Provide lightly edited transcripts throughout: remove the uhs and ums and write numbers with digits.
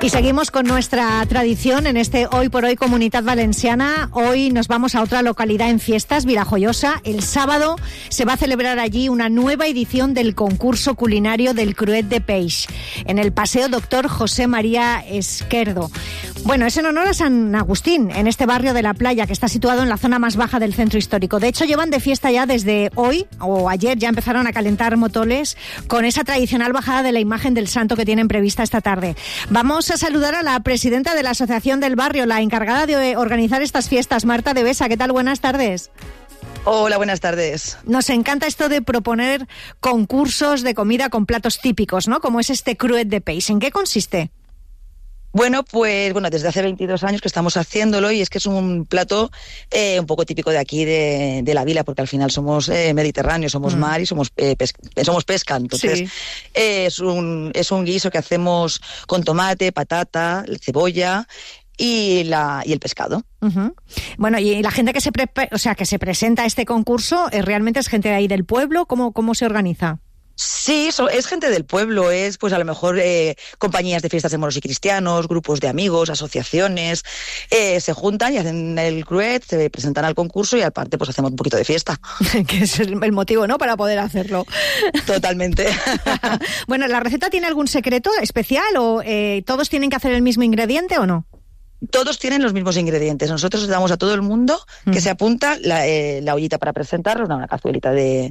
Y seguimos con nuestra tradición en este Hoy por Hoy Comunitat Valenciana. Hoy nos vamos a otra localidad en fiestas, Vilajoyosa. El sábado se va a celebrar allí una nueva edición del concurso culinario del Cruet de Peix, en el Paseo Doctor José María Esquerdo. Bueno, es en honor a San Agustín, en este barrio de la Playa, que está situado en la zona más baja del centro histórico. De hecho, llevan de fiesta ya desde hoy, o ayer ya empezaron a calentar motoles con esa tradicional bajada de la imagen del santo que tienen prevista esta tarde. Vamos a saludar a la presidenta de la Asociación del Barrio, la encargada de organizar estas fiestas, Marta de Besa. ¿Qué tal? Buenas tardes. Hola, buenas tardes. Nos encanta esto de proponer concursos de comida con platos típicos, ¿no? Como es este Cruet de Peix. ¿En qué consiste? Bueno, desde hace 22 años que estamos haciéndolo, y es que es un plato un poco típico de aquí, de la vila, porque al final somos mediterráneos, somos mar y somos pesca. Entonces, sí. Es un guiso que hacemos con tomate, patata, cebolla y el pescado. Uh-huh. Bueno, y la gente que se presenta a este concurso, ¿realmente es gente de ahí del pueblo? ¿Cómo se organiza? Sí, es gente del pueblo, es pues a lo mejor compañías de fiestas de moros y cristianos, grupos de amigos, asociaciones, se juntan y hacen el cruet, se presentan al concurso y aparte pues hacemos un poquito de fiesta. Que es el motivo, ¿no?, para poder hacerlo. Totalmente. Bueno, ¿la receta tiene algún secreto especial o todos tienen que hacer el mismo ingrediente o no? Todos tienen los mismos ingredientes. Nosotros damos a todo el mundo que se apunta la ollita para presentarlo, una cazuelita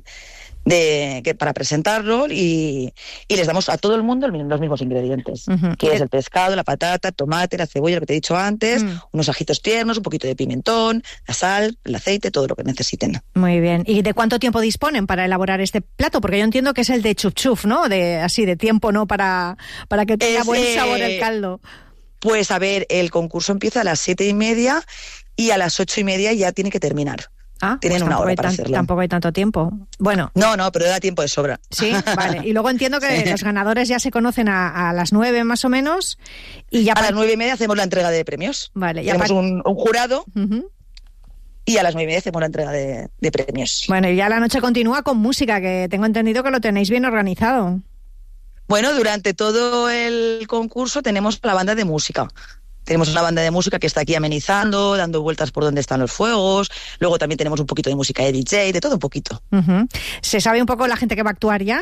para presentarlo y les damos a todo el mundo los mismos ingredientes, que es el pescado, la patata, el tomate, la cebolla, lo que te he dicho antes, unos ajitos tiernos, un poquito de pimentón, la sal, el aceite, todo lo que necesiten. Muy bien. ¿Y de cuánto tiempo disponen para elaborar este plato? Porque yo entiendo que es el de chuf chuf, ¿no? De tiempo, ¿no? Para que tenga buen sabor el caldo. Pues a ver, el concurso empieza a las 7:30 y a las 8:30 ya tiene que terminar. Tienen una hora para hacerlo. Tampoco hay tanto tiempo. Bueno. No, pero da tiempo de sobra. Sí, vale. Y luego entiendo que los ganadores ya se conocen a las 9 más o menos. Y ya las 9:30 hacemos la entrega de premios. Vale. Tenemos un jurado y a las 9:30 hacemos la entrega de premios. Bueno, y ya la noche continúa con música, que tengo entendido que lo tenéis bien organizado. Bueno, durante todo el concurso tenemos la banda de música. Tenemos una banda de música que está aquí amenizando, dando vueltas por donde están los fuegos. Luego también tenemos un poquito de música de DJ, de todo un poquito. Uh-huh. ¿Se sabe un poco la gente que va a actuar ya?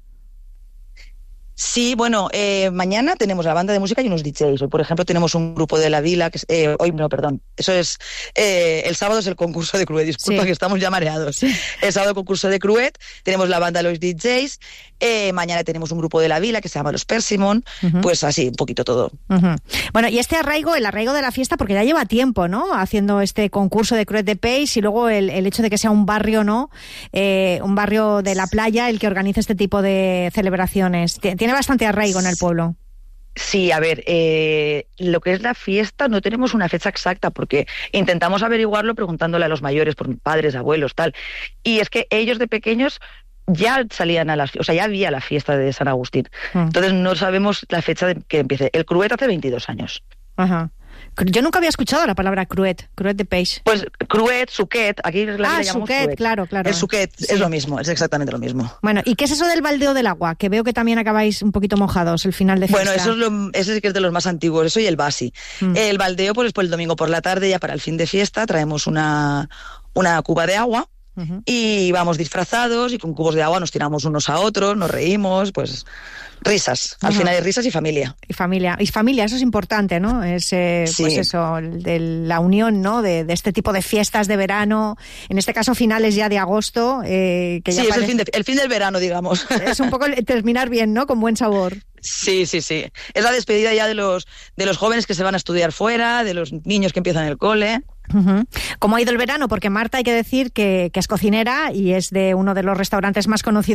Sí, bueno, mañana tenemos la banda de música y unos DJs. Hoy, por ejemplo, tenemos un grupo de la vila, eso es, el sábado es el concurso de Cruet, disculpa, sí, que estamos ya mareados. Sí. El sábado concurso de Cruet, tenemos la banda de los DJs, mañana tenemos un grupo de la vila que se llama Los Persimón, pues así, un poquito todo. Uh-huh. Bueno, y el arraigo de la fiesta, porque ya lleva tiempo, ¿no?, haciendo este concurso de Cruet de Peix, y luego el hecho de que sea un barrio, ¿no?, un barrio de la playa el que organiza este tipo de celebraciones. Tiene bastante arraigo en el pueblo. Sí, a ver, lo que es la fiesta no tenemos una fecha exacta porque intentamos averiguarlo preguntándole a los mayores, por padres, abuelos, tal. Y es que ellos de pequeños ya salían ya había la fiesta de San Agustín. Entonces no sabemos la fecha de que empiece. El Cruet hace 22 años. Ajá. Yo nunca había escuchado la palabra Cruet de Peix. Pues Cruet, suquet, aquí le llamamos suquet, claro. El suquet, sí, es lo mismo, es exactamente lo mismo. Bueno, ¿y qué es eso del baldeo del agua? Que veo que también acabáis un poquito mojados el final de fiesta. Bueno, ese sí que es de los más antiguos, eso y el basi. El baldeo, pues el domingo por la tarde, ya para el fin de fiesta, traemos una cuba de agua. Y vamos disfrazados y con cubos de agua nos tiramos unos a otros, nos reímos, pues risas. Al final hay risas y familia. Y familia, eso es importante, ¿no? Es sí, pues eso, de la unión, ¿no?, de este tipo de fiestas de verano, en este caso finales ya de agosto. Que ya es el fin del verano, digamos. Es un poco terminar bien, ¿no?, con buen sabor. Sí. Es la despedida ya de los jóvenes que se van a estudiar fuera, de los niños que empiezan el cole. Uh-huh. ¿Cómo ha ido el verano? Porque Marta, hay que decir que es cocinera y es de uno de los restaurantes más conocidos